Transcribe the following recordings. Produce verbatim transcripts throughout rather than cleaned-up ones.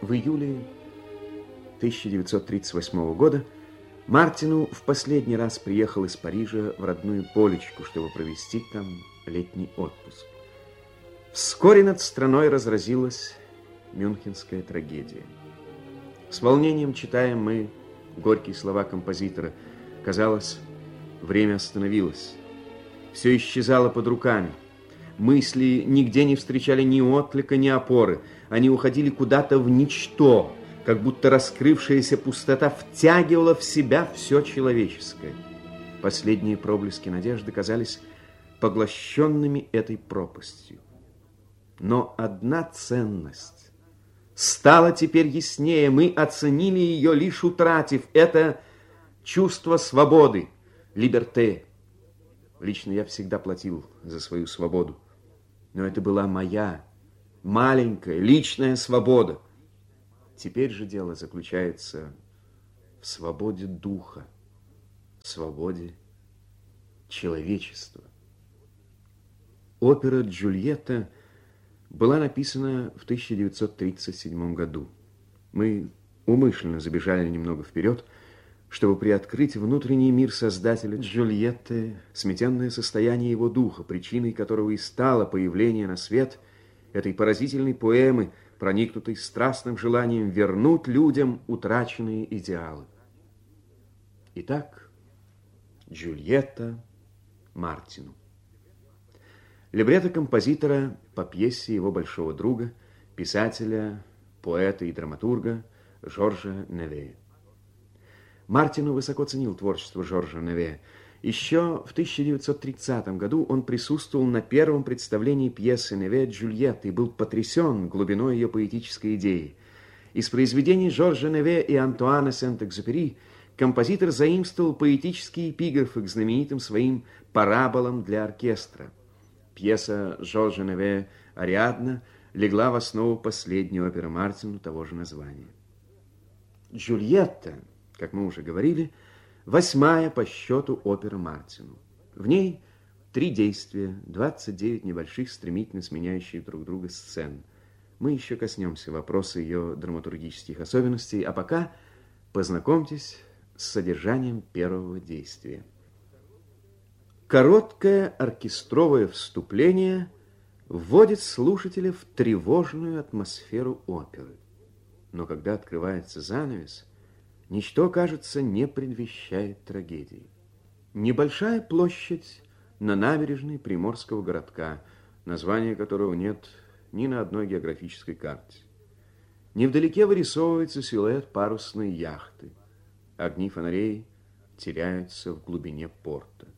В июле тысяча девятьсот тридцать восьмого года Мартину в последний раз приехал из Парижа в родную Полечку, чтобы провести там летний отпуск. Вскоре над страной разразилась мюнхенская трагедия. С волнением читаем мы горькие слова композитора. Казалось, время остановилось. Все исчезало под руками. Мысли нигде не встречали ни отклика, ни опоры. Они уходили куда-то в ничто, как будто раскрывшаяся пустота втягивала в себя все человеческое. Последние проблески надежды казались поглощенными этой пропастью. Но одна ценность стала теперь яснее. Мы оценили ее, лишь утратив это чувство свободы, либерте. Лично я всегда платил за свою свободу. Но это была моя маленькая личная свобода. Теперь же дело заключается в свободе духа, в свободе человечества. Опера «Джульетта» была написана в тысяча девятьсот тридцать седьмом году. Мы умышленно забежали немного вперед, чтобы приоткрыть внутренний мир создателя Джульетты, сметенное состояние его духа, причиной которого и стало появление на свет этой поразительной поэмы, проникнутой страстным желанием вернуть людям утраченные идеалы. Итак, Джульетта Мартину. Либретто композитора по пьесе его большого друга, писателя, поэта и драматурга Жоржа Неве. Мартину высоко ценил творчество Жоржа Неве. Еще в тысяча девятьсот тридцатом году он присутствовал на первом представлении пьесы Неве «Джульетта» и был потрясен глубиной ее поэтической идеи. Из произведений Жоржа Неве и Антуана Сент-Экзюпери композитор заимствовал поэтические эпиграфы к знаменитым своим параболам для оркестра. Пьеса Жоржа Неве «Ариадна» легла в основу последней оперы Мартину того же названия. «Джульетта», как мы уже говорили, восьмая по счету опера Мартину. В ней три действия, двадцать девять небольших, стремительно сменяющих друг друга сцен. Мы еще коснемся вопроса ее драматургических особенностей, а пока познакомьтесь с содержанием первого действия. Короткое оркестровое вступление вводит слушателя в тревожную атмосферу оперы. Но когда открывается занавес, ничто, кажется, не предвещает трагедии. Небольшая площадь на набережной приморского городка, названия которого нет ни на одной географической карте. Невдалеке вырисовывается силуэт парусной яхты. Огни фонарей теряются в глубине порта.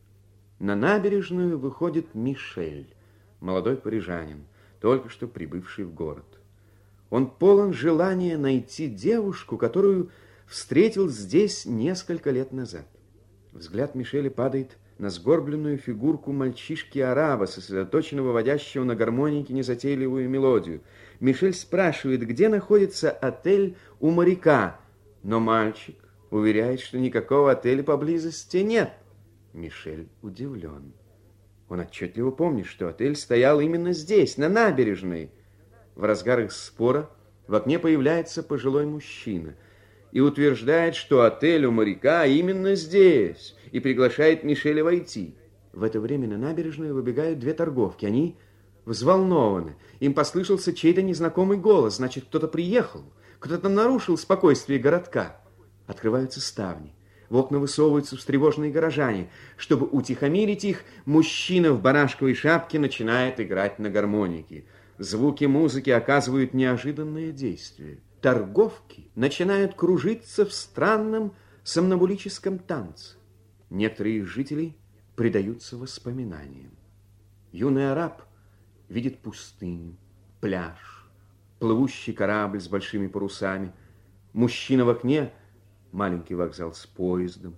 На набережную выходит Мишель, молодой парижанин, только что прибывший в город. Он полон желания найти девушку, которую встретил здесь несколько лет назад. Взгляд Мишеля падает на сгорбленную фигурку мальчишки-араба, сосредоточенно выводящего на гармонике незатейливую мелодию. Мишель спрашивает, где находится отель у моряка, но мальчик уверяет, что никакого отеля поблизости нет. Мишель удивлен. Он отчетливо помнит, что отель стоял именно здесь, на набережной. В разгар их спора в окне появляется пожилой мужчина и утверждает, что отель у моряка именно здесь, и приглашает Мишеля войти. В это время на набережную выбегают две торговки. Они взволнованы. Им послышался чей-то незнакомый голос. Значит, кто-то приехал, кто-то нарушил спокойствие городка. Открываются ставни. В окна высовываются встревоженные горожане. Чтобы утихомирить их, мужчина в барашковой шапке начинает играть на гармонике. Звуки музыки оказывают неожиданное действие. Торговки начинают кружиться в странном сомнамбулическом танце. Некоторые из жителей предаются воспоминаниям. Юный араб видит пустыню, пляж, плывущий корабль с большими парусами. Мужчина в окне — маленький вокзал с поездом.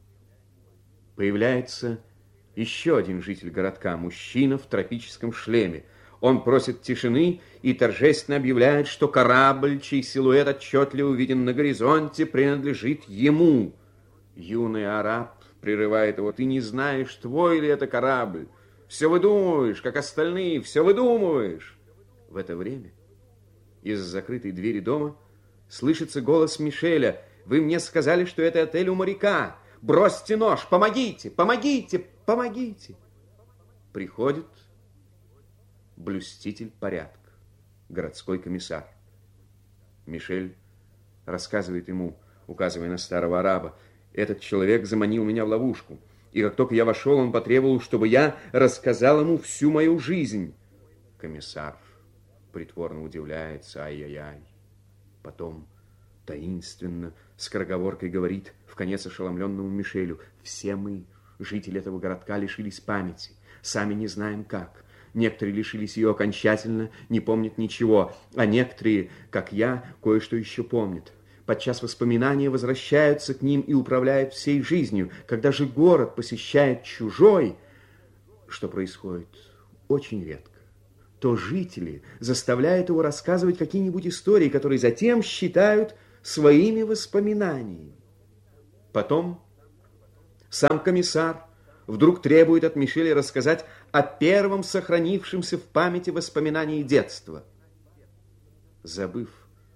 Появляется еще один житель городка, мужчина в тропическом шлеме. Он просит тишины и торжественно объявляет, что корабль, чей силуэт отчетливо виден на горизонте, принадлежит ему. Юный араб прерывает его: ты не знаешь, твой ли это корабль. Все выдумываешь, как остальные, все выдумываешь. В это время из закрытой двери дома Слышится голос Мишеля. Вы мне сказали, что это отель у моряка. Бросьте нож, помогите, помогите, помогите. Приходит блюститель порядка, городской комиссар. Мишель рассказывает ему, указывая на старого араба: этот человек заманил меня в ловушку, и как только я вошел, он потребовал, чтобы я рассказал ему всю мою жизнь. Комиссар притворно удивляется: ай-яй-яй. Потом таинственно, скороговоркой говорит вконец ошеломленному Мишелю: все мы, жители этого городка, лишились памяти, сами не знаем как. Некоторые лишились ее окончательно, не помнят ничего, а некоторые, как я, кое-что еще помнят. Подчас воспоминания возвращаются к ним и управляют всей жизнью. Когда же город посещает чужой, что происходит очень редко, то жители заставляют его рассказывать какие-нибудь истории, которые затем считают своими воспоминаниями. Потом сам комиссар вдруг требует от Мишеля рассказать о первом сохранившемся в памяти воспоминании детства. Забыв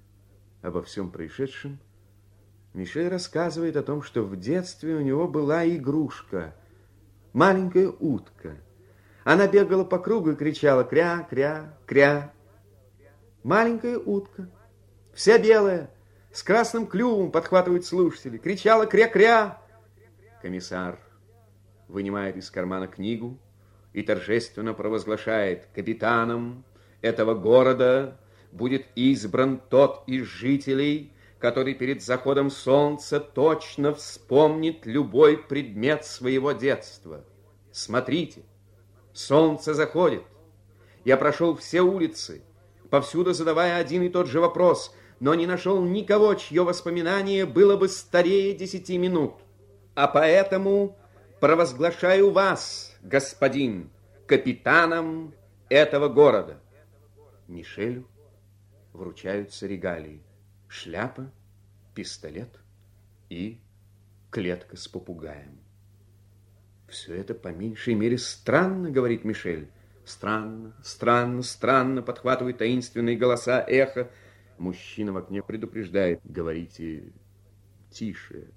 обо всем происшедшем, Мишель рассказывает о том, что в детстве у него была игрушка, маленькая утка. Она бегала по кругу и кричала: кря, кря, кря. Маленькая утка, вся белая, с красным клювом, подхватывают слушатели, кричала: кря-кря. Комиссар вынимает из кармана книгу и торжественно провозглашает: капитаном этого города будет избран тот из жителей, который перед заходом солнца точно вспомнит любой предмет своего детства. Смотрите, солнце заходит. Я прошел все улицы, повсюду задавая один и тот же вопрос, но не нашел никого, чье воспоминание было бы старее десяти минут. А поэтому провозглашаю вас, господин, капитаном этого города. Мишелю вручаются регалии: шляпа, пистолет и клетка с попугаем. Все это по меньшей мере странно, говорит Мишель. Странно, странно, странно, подхватывают таинственные голоса, эхо. Мужчина в окне предупреждает: говорите тише,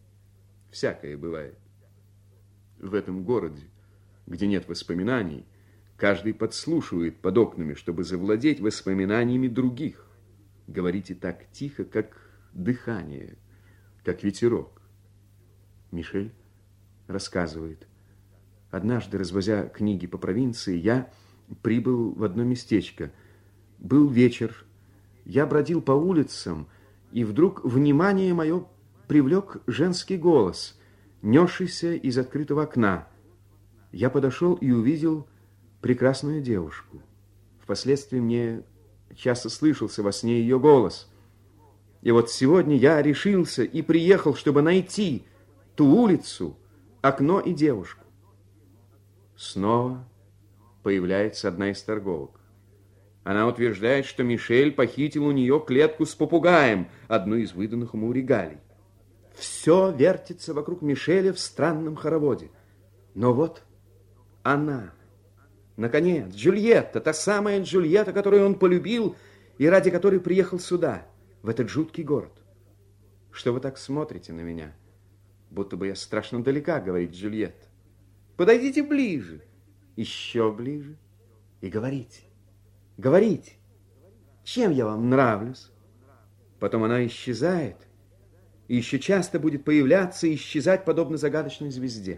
всякое бывает. В этом городе, где нет воспоминаний, каждый подслушивает под окнами, чтобы завладеть воспоминаниями других. Говорите так тихо, как дыхание, как ветерок. Мишель рассказывает: однажды, развозя книги по провинции, я прибыл в одно местечко. Был вечер, я бродил по улицам, и вдруг внимание мое привлек женский голос, несшийся из открытого окна. Я подошел и увидел прекрасную девушку. Впоследствии мне часто слышался во сне ее голос. И вот сегодня я решился и приехал, чтобы найти ту улицу, окно и девушку. Снова появляется одна из торговок. Она утверждает, что Мишель похитил у нее клетку с попугаем, одну из выданных ему регалий. Все вертится вокруг Мишеля в странном хороводе. Но вот она, наконец, Джульетта, та самая Джульетта, которую он полюбил и ради которой приехал сюда, в этот жуткий город. Что вы так смотрите на меня? Будто бы я страшно далека, говорит Джульетта. Подойдите ближе, еще ближе и говорите, говорите, чем я вам нравлюсь. Потом она исчезает, и еще часто будет появляться и исчезать, подобно загадочной звезде.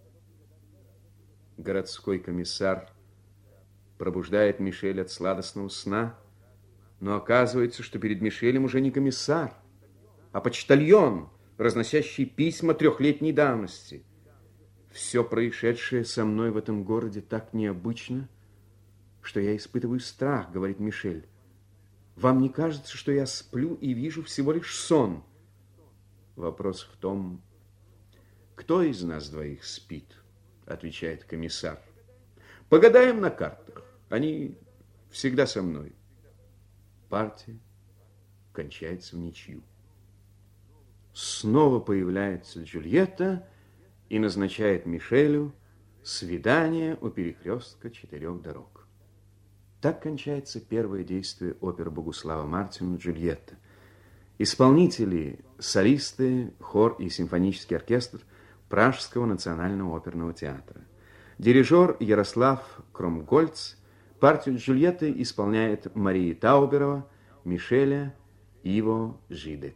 Городской комиссар пробуждает Мишеля от сладостного сна, но оказывается, что перед Мишелем уже не комиссар, а почтальон, разносящий письма трехлетней давности. Все происшедшее со мной в этом городе так необычно, что я испытываю страх, говорит Мишель. Вам не кажется, что я сплю и вижу всего лишь сон? Вопрос в том, кто из нас двоих спит, отвечает комиссар. Погадаем на картах, они всегда со мной. Партия кончается в ничью. Снова появляется Джульетта и назначает Мишелю свидание у перекрестка четырех дорог. Так кончается первое действие оперы Богуслава Мартина «Джульетта». Исполнители, солисты, хор и симфонический оркестр Пражского национального оперного театра. Дирижер Ярослав Кромгольц. Партию Джульетты исполняет Мария Тауберова, Мишеля, Иво Жидек.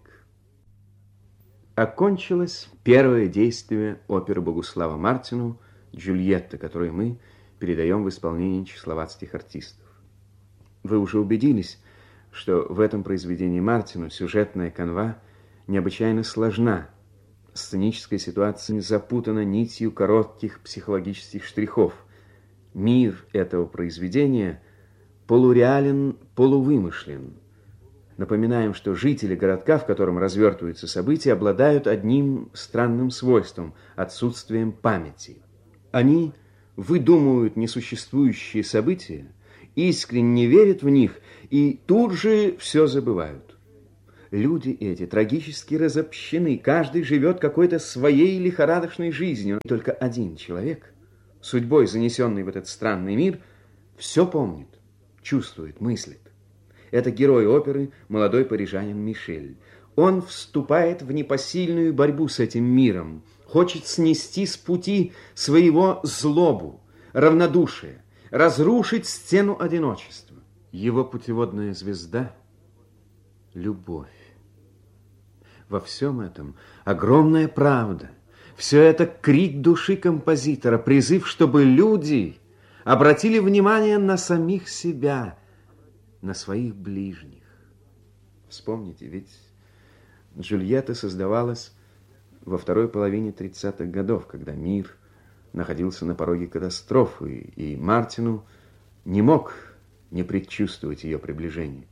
Окончилось первое действие оперы Богуслава Мартину «Джульетта», которую мы передаем в исполнении чехословацких артистов. Вы уже убедились, что в этом произведении Мартину сюжетная канва необычайно сложна. Сценическая ситуация запутана нитью коротких психологических штрихов. Мир этого произведения полуреален, полувымышлен. Напоминаем, что жители городка, в котором развертываются события, обладают одним странным свойством – отсутствием памяти. Они выдумывают несуществующие события, искренне верят в них и тут же все забывают. Люди эти трагически разобщены, каждый живет какой-то своей лихорадочной жизнью. Только один человек, судьбой занесенный в этот странный мир, все помнит, чувствует, мыслит. Это герой оперы, молодой парижанин Мишель. Он вступает в непосильную борьбу с этим миром, хочет снести с пути своего злобу, равнодушие, разрушить стену одиночества. Его путеводная звезда — любовь. Во всем этом огромная правда. Все это крик души композитора, призыв, чтобы люди обратили внимание на самих себя, на своих ближних. Вспомните, ведь Джульетта создавалась во второй половине тридцатых годов, когда мир находился на пороге катастрофы, и Мартину не мог не предчувствовать ее приближение.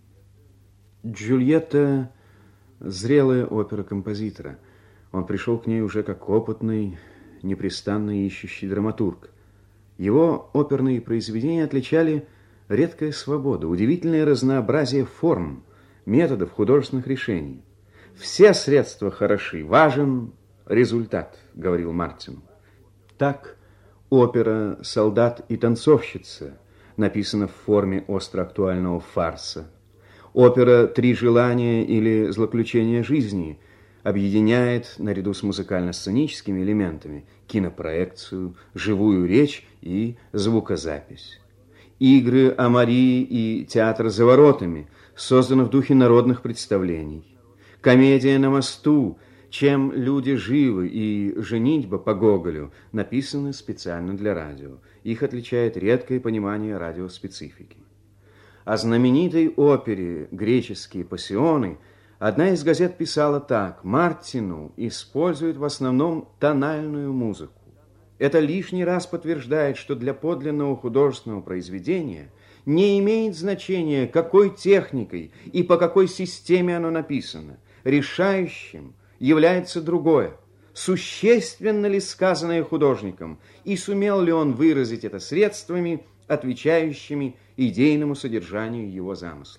Джульетта — зрелая опера композитора. Он пришел к ней уже как опытный, непрестанно ищущий драматург. Его оперные произведения отличали редкая свобода, удивительное разнообразие форм, методов художественных решений. Все средства хороши, важен результат, говорил Мартин. Так, опера «Солдат и танцовщица» написана в форме остроактуального фарса. Опера «Три желания» или «Злоключения жизни» объединяет, наряду с музыкально-сценическими элементами, кинопроекцию, живую речь и звукозапись. Игры о Марии и театр за воротами созданы в духе народных представлений. Комедия на мосту, чем люди живы, и женитьба по Гоголю написаны специально для радио. Их отличает редкое понимание радиоспецифики. О знаменитой опере «Греческие пассионы» одна из газет писала так: Мартину использует в основном тональную музыку. Это лишний раз подтверждает, что для подлинного художественного произведения не имеет значения, какой техникой и по какой системе оно написано. Решающим является другое. Существенно ли сказанное художником, и сумел ли он выразить это средствами, отвечающими идейному содержанию его замысла.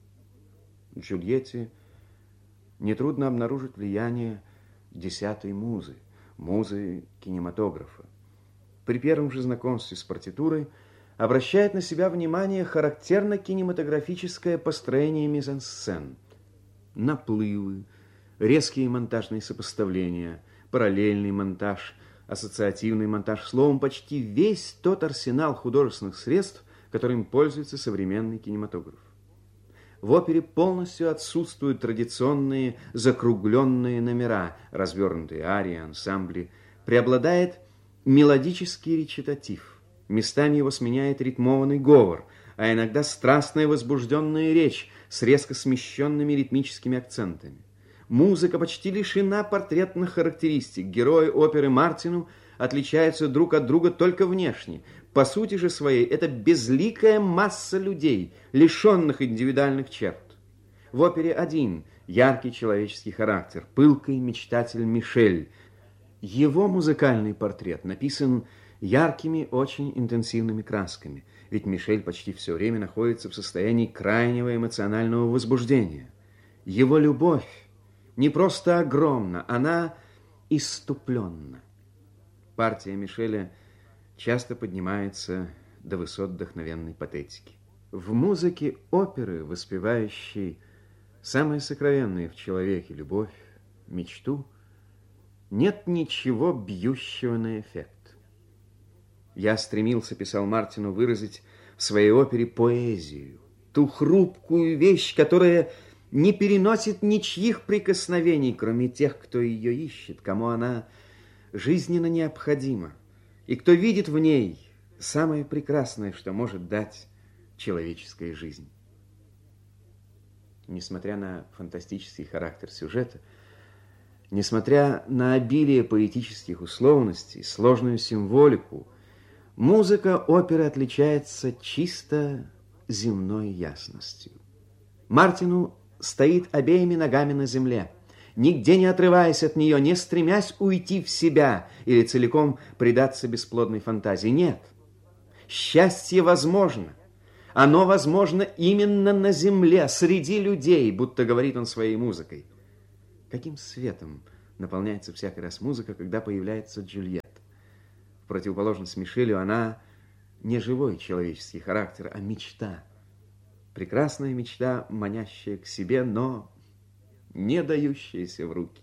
В Джульетте нетрудно обнаружить влияние десятой музы, музы кинематографа. При первом же знакомстве с партитурой обращает на себя внимание характерно кинематографическое построение мизансцен. Наплывы, резкие монтажные сопоставления, параллельный монтаж, ассоциативный монтаж, словом, почти весь тот арсенал художественных средств, которым пользуется современный кинематограф. В опере полностью отсутствуют традиционные закругленные номера, развернутые арии, ансамбли. Преобладает мелодический речитатив. Местами его сменяет ритмованный говор, а иногда страстная возбужденная речь с резко смещенными ритмическими акцентами. Музыка почти лишена портретных характеристик. Герои оперы Мартину отличаются друг от друга только внешне. По сути же своей, это безликая масса людей, лишенных индивидуальных черт. В опере один яркий человеческий характер, пылкий мечтатель Мишель. Его музыкальный портрет написан яркими, очень интенсивными красками, ведь Мишель почти все время находится в состоянии крайнего эмоционального возбуждения. Его любовь не просто огромна, она исступленна. Партия Мишеля часто поднимается до высот вдохновенной патетики. В музыке оперы, воспевающей самое сокровенное в человеке, любовь, мечту, нет ничего бьющего на эффект. Я стремился, писал Мартину, выразить в своей опере поэзию, ту хрупкую вещь, которая не переносит ничьих прикосновений, кроме тех, кто ее ищет, кому она жизненно необходима, и кто видит в ней самое прекрасное, что может дать человеческая жизнь. Несмотря на фантастический характер сюжета, несмотря на обилие поэтических условностей, сложную символику, музыка оперы отличается чисто земной ясностью. Мартину стоит обеими ногами на земле, нигде не отрываясь от нее, не стремясь уйти в себя или целиком предаться бесплодной фантазии. Нет, счастье возможно. Оно возможно именно на земле, среди людей, будто говорит он своей музыкой. Каким светом наполняется всякий раз музыка, когда появляется Джульетта. В противоположность Мишелю она не живой человеческий характер, а мечта. Прекрасная мечта, манящая к себе, но не дающаяся в руки.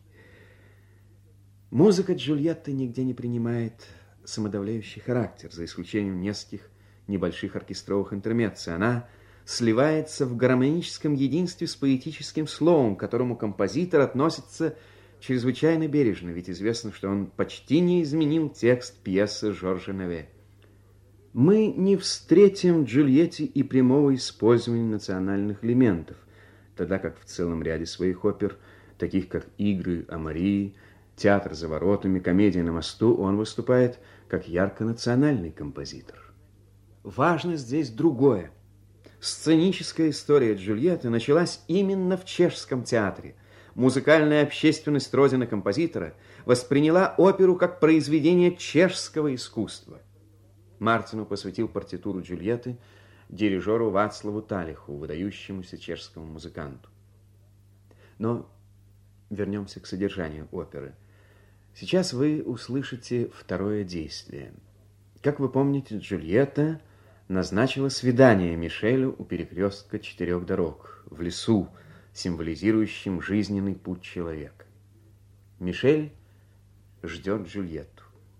Музыка Джульетты нигде не принимает самодавляющий характер, за исключением нескольких небольших оркестровых интермецций. Она сливается в гармоническом единстве с поэтическим словом, к которому композитор относится чрезвычайно бережно, ведь известно, что он почти не изменил текст пьесы Жоржа Неве. Мы не встретим в Джульетте и прямого использования национальных элементов, тогда как в целом ряде своих опер, таких как «Игры о Марии», «Театр за воротами», «Комедия на мосту», он выступает как ярко национальный композитор. Важно здесь другое. Сценическая история Джульетты началась именно в чешском театре. Музыкальная общественность родины композитора восприняла оперу как произведение чешского искусства. Мартину посвятил партитуру Джульетты дирижеру Вацлаву Талиху, выдающемуся чешскому музыканту. Но вернемся к содержанию оперы. Сейчас вы услышите второе действие. Как вы помните, Джульетта назначила свидание Мишелю у перекрестка четырех дорог, в лесу, символизирующем жизненный путь человека. Мишель ждет Джульетту.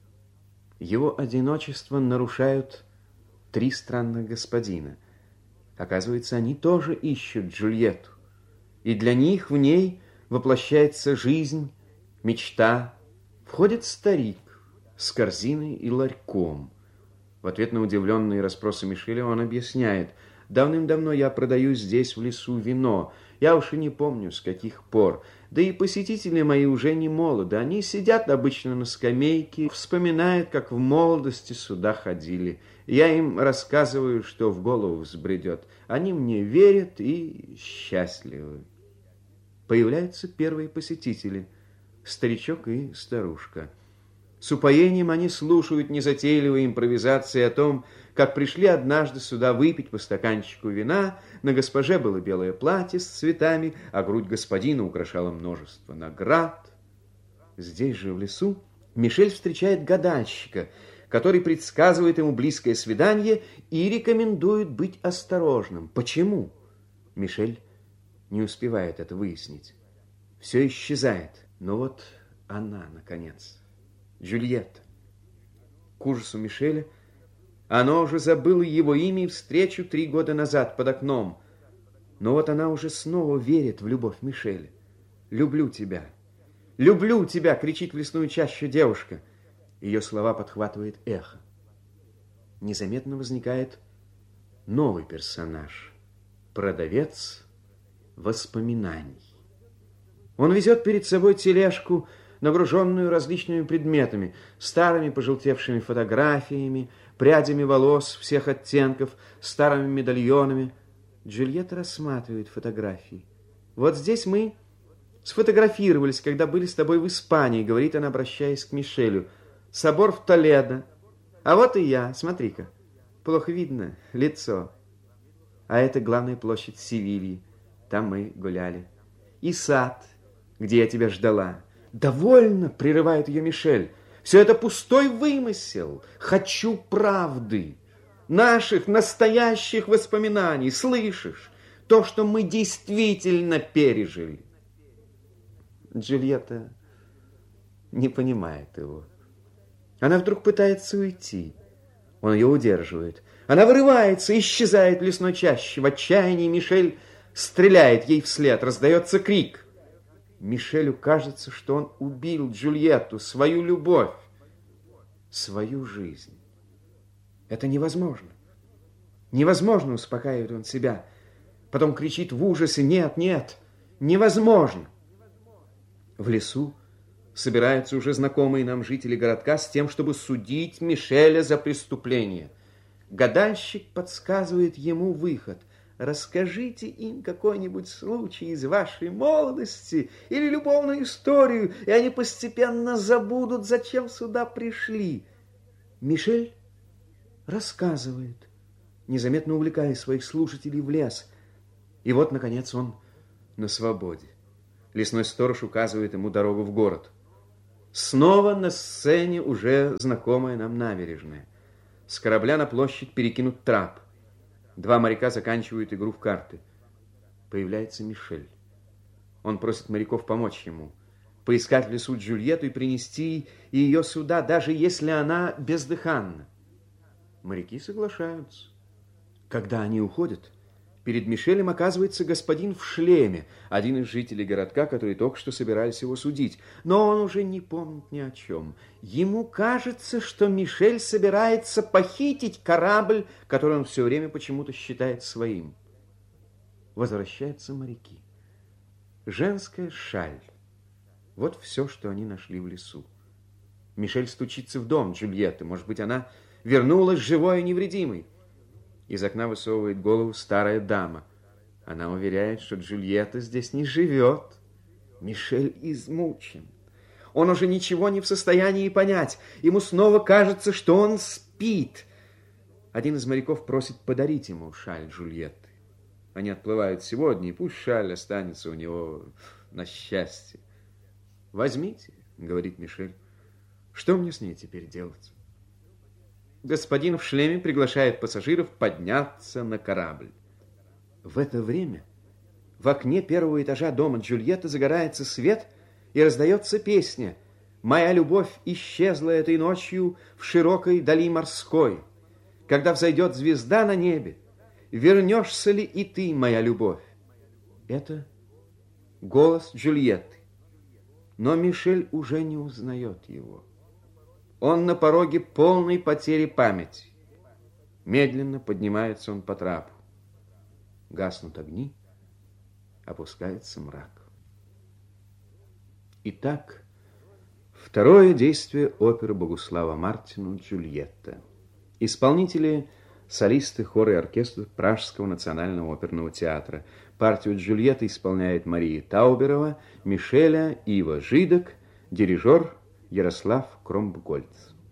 Его одиночество нарушают три странных господина. Оказывается, они тоже ищут Джульетту, и для них в ней воплощается жизнь, мечта. Входит старик с корзиной и ларьком. В ответ на удивленные расспросы Мишеля он объясняет: «Давным-давно я продаю здесь, в лесу, вино. Я уж и не помню, с каких пор. Да и посетители мои уже не молоды. Они сидят обычно на скамейке, вспоминают, как в молодости сюда ходили. Я им рассказываю, что в голову взбредет. Они мне верят и счастливы». Появляются первые посетители, старичок и старушка. С упоением они слушают незатейливые импровизации о том, как пришли однажды сюда выпить по стаканчику вина. На госпоже было белое платье с цветами, а грудь господина украшала множество наград. Здесь же, в лесу, Мишель встречает гадальщика, который предсказывает ему близкое свидание и рекомендует быть осторожным. Почему? Мишель не успевает это выяснить. Все исчезает. Но вот она, наконец, Джульетта. К ужасу Мишеля она уже забыла его имя и встречу три года назад под окном. Но вот она уже снова верит в любовь Мишеля. «Люблю тебя! Люблю тебя!» — кричит в лесную чащу девушка. Ее слова подхватывает эхо. Незаметно возникает новый персонаж — продавец воспоминаний. Он везет перед собой тележку, нагруженную различными предметами, старыми пожелтевшими фотографиями, прядями волос всех оттенков, старыми медальонами. Джульетта рассматривает фотографии. «Вот здесь мы сфотографировались, когда были с тобой в Испании», — говорит она, обращаясь к Мишелю. «Собор в Толедо. А вот и я, смотри-ка. Плохо видно лицо. А это главная площадь Севильи. Там мы гуляли. И сад, где я тебя ждала». «Довольно!» — прерывает ее Мишель. «Все это пустой вымысел. Хочу правды, наших настоящих воспоминаний. Слышишь? то, что мы действительно пережили. Джульетта не понимает его. Она вдруг пытается уйти. Он ее удерживает. Она вырывается, исчезает в лесной чаще. В отчаянии Мишель стреляет ей вслед. Раздается крик. Мишелю кажется, что он убил Джульетту, свою любовь, свою жизнь. Это невозможно. Невозможно, успокаивает он себя. Потом кричит в ужасе: нет, нет, невозможно. В лесу собираются уже знакомые нам жители городка с тем, чтобы судить Мишеля за преступление. Гадальщик подсказывает ему выход. Расскажите им какой-нибудь случай из вашей молодости или любовную историю, и они постепенно забудут, зачем сюда пришли. Мишель рассказывает, незаметно увлекая своих слушателей в лес. И вот, наконец, он на свободе. Лесной сторож указывает ему дорогу в город. Снова на сцене уже знакомая нам набережная. С корабля на площадь перекинут трап. Два моряка заканчивают игру в карты. Появляется Мишель. Он просит моряков помочь ему, поискать в лесу Джульетту и принести ее сюда, даже если она бездыханна. Моряки соглашаются. Когда они уходят, перед Мишелем оказывается господин в шлеме, один из жителей городка, которые только что собирались его судить. Но он уже не помнит ни о чем. Ему кажется, что Мишель собирается похитить корабль, который он все время почему-то считает своим. Возвращаются моряки. Женская шаль. Вот все, что они нашли в лесу. Мишель стучится в дом Джульетты. Может быть, она вернулась живой и невредимой. Из окна высовывает голову старая дама. Она уверяет, что Джульетта здесь не живет. Мишель измучен. Он уже ничего не в состоянии понять. Ему снова кажется, что он спит. Один из моряков просит подарить ему шаль Джульетты. Они отплывают сегодня, и пусть шаль останется у него на счастье. «Возьмите», — говорит Мишель. «Что мне с ней теперь делать?» Господин в шлеме приглашает пассажиров подняться на корабль. В это время в окне первого этажа дома Джульетты загорается свет и раздается песня: «Моя любовь исчезла этой ночью в широкой дали морской. Когда взойдет звезда на небе, вернешься ли и ты, моя любовь?» Это голос Джульетты. Но Мишель уже не узнает его. Он на пороге полной потери памяти. Медленно поднимается он по трапу. Гаснут огни, опускается мрак. Итак, второе действие оперы Богуслава Мартина «Джульетта». Исполнители – солисты хора и оркестра Пражского национального оперного театра. Партию Джульетты исполняет Мария Тауберова, Мишеля Ива Жидок, дирижер Ярослав Кромбгольц.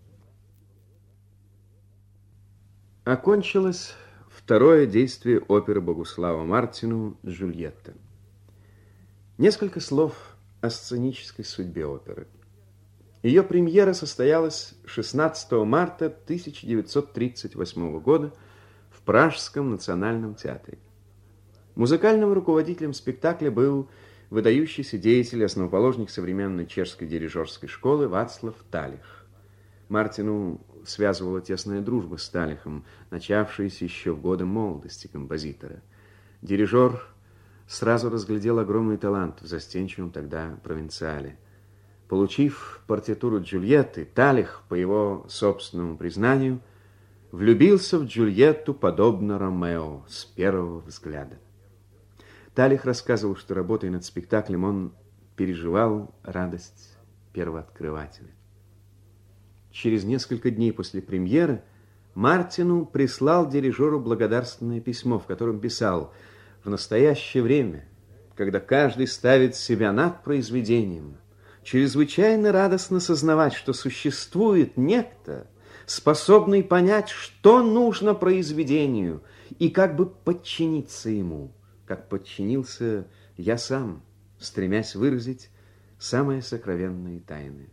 Окончилось второе действие оперы Богуслава Мартину «Джульетта». Несколько слов о сценической судьбе оперы. Ее премьера состоялась шестнадцатого марта тысяча девятьсот тридцать восьмого года в Пражском национальном театре. Музыкальным руководителем спектакля был выдающийся деятель, основоположник современной чешской дирижерской школы Вацлав Талих. Мартину связывала тесная дружба с Талихом, начавшаяся еще в годы молодости композитора. Дирижер сразу разглядел огромный талант в застенчивом тогда провинциале. Получив партитуру Джульетты, Талих, по его собственному признанию, влюбился в Джульетту подобно Ромео с первого взгляда. Талих рассказывал, что, работая над спектаклем, он переживал радость первооткрывателя. Через несколько дней после премьеры Мартину прислал дирижеру благодарственное письмо, в котором писал: «В настоящее время, когда каждый ставит себя над произведением, чрезвычайно радостно сознавать, что существует некто, способный понять, что нужно произведению, и как бы подчиниться ему, как подчинился я сам, стремясь выразить самые сокровенные тайны».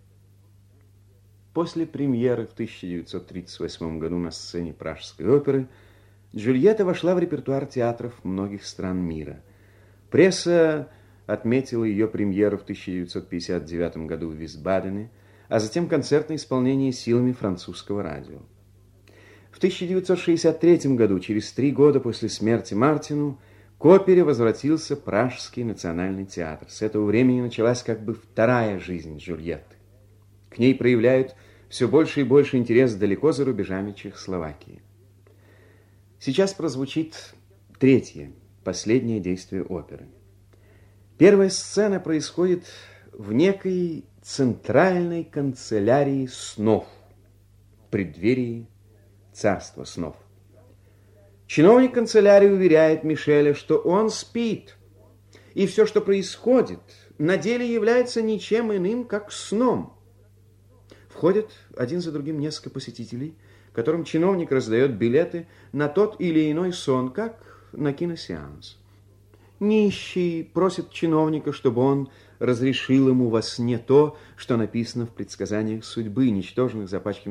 После премьеры в тысяча девятьсот тридцать восьмом году на сцене Пражской оперы Джульетта вошла в репертуар театров многих стран мира. Пресса отметила ее премьеру в тысяча девятьсот пятьдесят девятом году в Висбадене, а затем концертное исполнение силами французского радио. В тысяча девятьсот шестьдесят третьем году, через три года после смерти Мартину, к опере возвратился Пражский национальный театр. С этого времени началась как бы вторая жизнь Джульетты. К ней проявляют все больше и больше интерес далеко за рубежами Чехословакии. Сейчас прозвучит третье, последнее действие оперы. Первая сцена происходит в некой центральной канцелярии снов, в преддверии царства снов. Чиновник канцелярии уверяет Мишеля, что он спит, и все, что происходит, на деле является ничем иным, как сном. Входят один за другим несколько посетителей, которым чиновник раздает билеты на тот или иной сон, как на киносеанс. Нищий просит чиновника, чтобы он разрешил ему во сне то, что написано в предсказаниях судьбы, ничтожных запачканных